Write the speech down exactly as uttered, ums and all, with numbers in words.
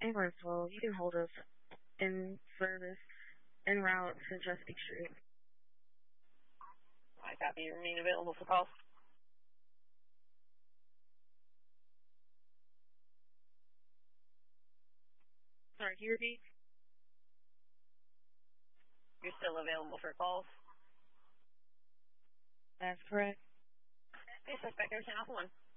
ambulance. Well, you can hold us in for this en route to Chesapeake Street. I copy. You remain available for calls. Sorry, can you repeat? You're still available for calls. That's correct. Okay, suspect, ten Alpha one.